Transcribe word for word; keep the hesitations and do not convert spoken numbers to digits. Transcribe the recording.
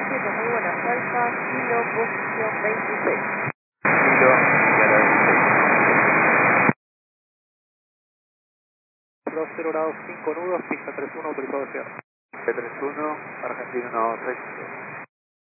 siete, muy buenas, Alfa, Kilo, posición veintiséis. Kilo, Sierra veintiséis. dos cero grados cinco nudos, pista treinta y uno, autorizado de cierre. P treinta y uno, Argentina uno seis cinco.